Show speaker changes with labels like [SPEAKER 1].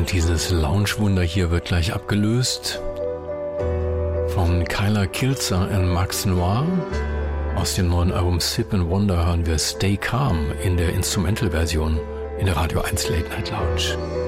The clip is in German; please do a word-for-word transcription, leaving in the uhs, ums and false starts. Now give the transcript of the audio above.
[SPEAKER 1] Und dieses Lounge-Wunder hier wird gleich abgelöst von Kyla Kilzer und Max Noir. Aus dem neuen Album Sip and Wonder hören wir Stay Calm in der Instrumental-Version in der Radio eins Late Night Lounge.